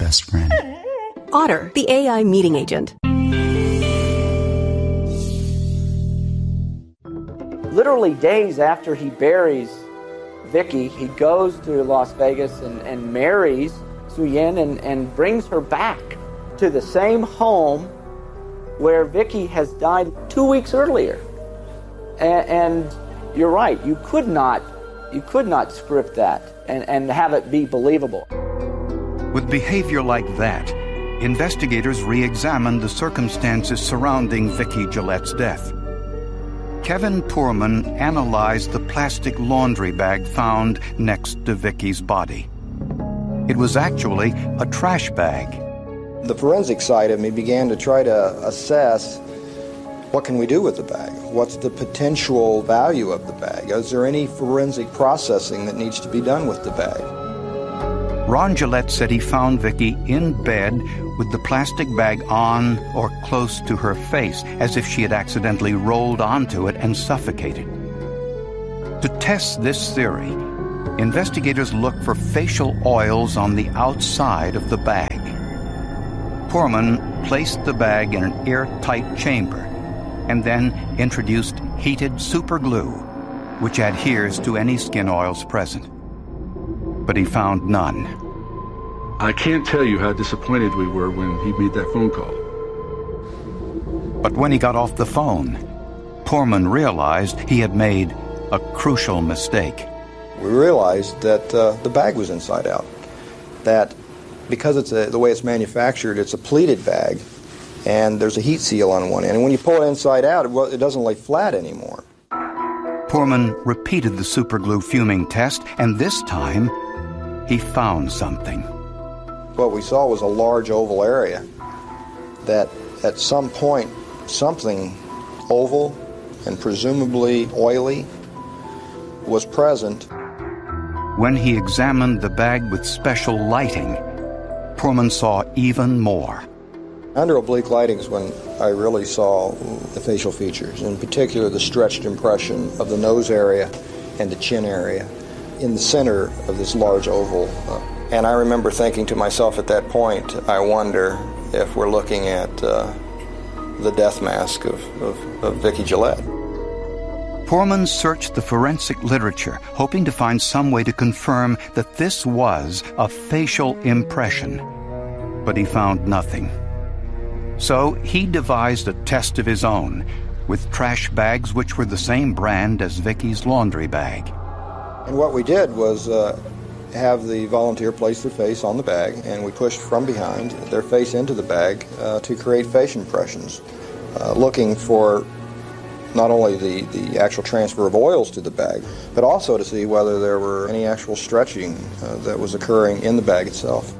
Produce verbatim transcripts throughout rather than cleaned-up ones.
best friend. Otter, the A I meeting agent. Literally days after he buries Vicky, he goes to Las Vegas and, and marries Su Yin and, and brings her back to the same home where Vicky has died two weeks earlier. And, and you're right, you could not, you could not script that and, and have it be believable. With behavior like that, investigators re-examined the circumstances surrounding Vicky Gillette's death. Kevin Poorman analyzed the plastic laundry bag found next to Vicky's body. It was actually a trash bag. The forensic side of me began to try to assess, what can we do with the bag? What's the potential value of the bag? Is there any forensic processing that needs to be done with the bag? Ron Gillette said he found Vicky in bed with the plastic bag on or close to her face, as if she had accidentally rolled onto it and suffocated. To test this theory, investigators looked for facial oils on the outside of the bag. Poorman placed the bag in an airtight chamber and then introduced heated super glue, which adheres to any skin oils present. But he found none. I can't tell you how disappointed we were when he made that phone call. But when he got off the phone, Poorman realized he had made a crucial mistake. We realized that uh, the bag was inside out. That because it's a, the way it's manufactured, it's a pleated bag, and there's a heat seal on one end. And when you pull it inside out, it, well, it doesn't lay flat anymore. Poorman repeated the superglue fuming test, and this time, he found something. What we saw was a large oval area that at some point, something oval and presumably oily was present. When he examined the bag with special lighting, Poorman saw even more. Under oblique lighting is when I really saw the facial features, in particular the stretched impression of the nose area and the chin area in the center of this large oval. Uh, and I remember thinking to myself at that point, I wonder if we're looking at uh, the death mask of, of, of Vicky Gillette. Poorman searched the forensic literature, hoping to find some way to confirm that this was a facial impression. But he found nothing. So he devised a test of his own, with trash bags which were the same brand as Vicky's laundry bag. And what we did was uh, have the volunteer place their face on the bag, and we pushed from behind their face into the bag uh, to create face impressions, uh, looking for not only the, the actual transfer of oils to the bag, but also to see whether there were any actual stretching uh, that was occurring in the bag itself.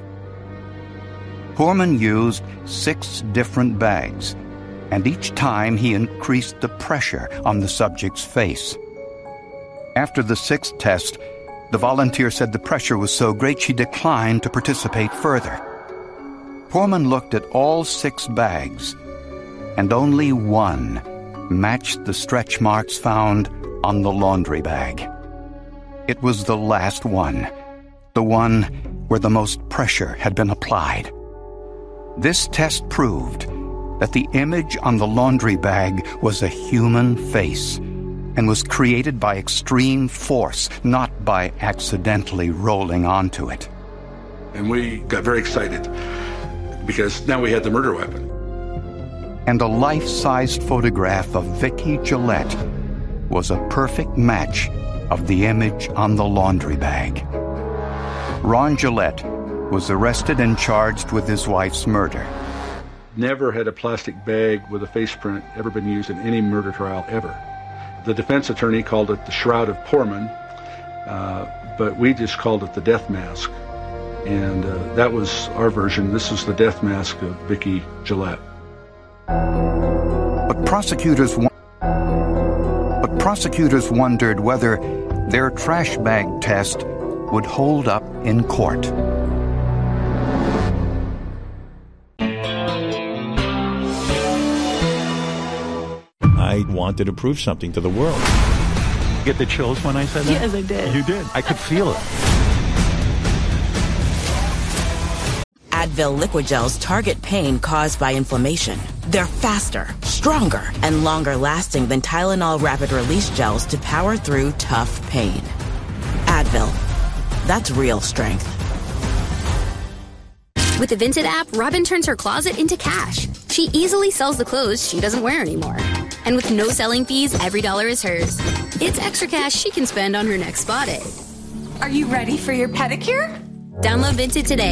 Poorman used six different bags, and each time he increased the pressure on the subject's face. After the sixth test, the volunteer said the pressure was so great she declined to participate further. Poorman looked at all six bags, and only one matched the stretch marks found on the laundry bag. It was the last one, the one where the most pressure had been applied. This test proved that the image on the laundry bag was a human face and was created by extreme force, not by accidentally rolling onto it. And we got very excited because now we had the murder weapon. And a life-sized photograph of Vicky Gillette was a perfect match of the image on the laundry bag. Ron Gillette was arrested and charged with his wife's murder. Never had a plastic bag with a face print ever been used in any murder trial ever. The defense attorney called it the Shroud of Poorman, uh, but we just called it the death mask. And uh, that was our version. This is the death mask of Vicky Gillette. But prosecutors, but prosecutors wondered whether their trash bag test would hold up in court. I wanted to prove something to the world. Get the chills when I said that? Yes, I did. You did. I could feel it. At Advil liquid gels target pain caused by inflammation. They're faster, stronger, and longer lasting than Tylenol rapid release gels to power through tough pain. Advil. That's real strength. With the Vinted app, Robin turns her closet into cash. She easily sells the clothes she doesn't wear anymore. And with no selling fees, every dollar is hers. It's extra cash she can spend on her next spa day. Are you ready for your pedicure? Download Vinted today.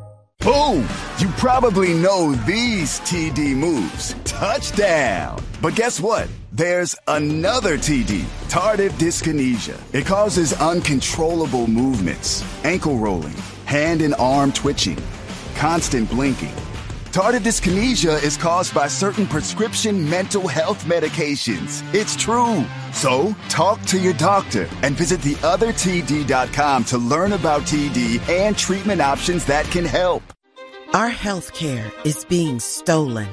Boom! You probably know these T D moves. Touchdown! But guess what? There's another T D, tardive dyskinesia. It causes uncontrollable movements, ankle rolling, hand and arm twitching, constant blinking. Tardive dyskinesia is caused by certain prescription mental health medications. It's true. So, talk to your doctor and visit the other T D dot com to learn about T D and treatment options that can help. Our health care is being stolen.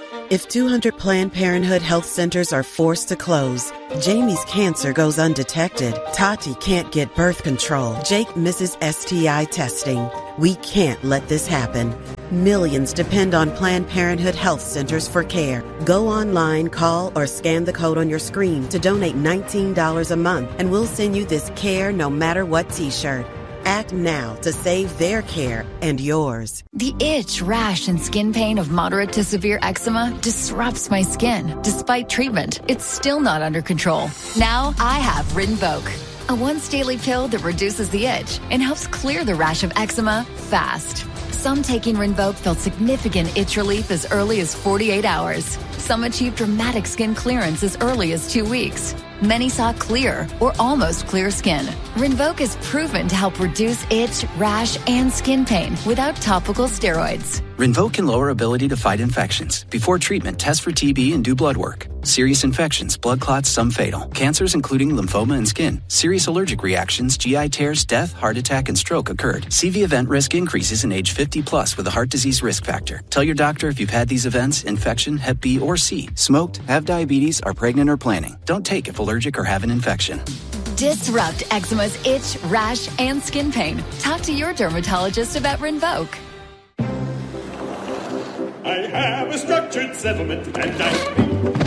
If two hundred Planned Parenthood health centers are forced to close, Jamie's cancer goes undetected, Tati can't get birth control, Jake misses S T I testing. We can't let this happen. Millions depend on Planned Parenthood health centers for care. Go online, call, or scan the code on your screen to donate nineteen dollars a month, and we'll send you this Care No Matter What t-shirt. Act now to save their care and yours. The itch, rash, and skin pain of moderate to severe eczema disrupts my skin. Despite treatment, it's still not under control. Now I have Rinvoq, a once-daily pill that reduces the itch and helps clear the rash of eczema fast. Some taking Rinvoq felt significant itch relief as early as forty-eight hours. Some achieved dramatic skin clearance as early as two weeks. Many saw clear or almost clear skin. Rinvoq is proven to help reduce itch, rash, and skin pain without topical steroids. Rinvoq can lower ability to fight infections. Before treatment, test for T B and do blood work. Serious infections, blood clots, some fatal. Cancers including lymphoma and skin. Serious allergic reactions, G I tears, death, heart attack, and stroke occurred. C V event risk increases in age fifty plus with a heart disease risk factor. Tell your doctor if you've had these events, infection, Hep B or C, smoked, have diabetes, are pregnant or planning. Don't take if allergic or have an infection. Disrupt eczema's itch, rash, and skin pain. Talk to your dermatologist about Rinvoq. I have a structured settlement and I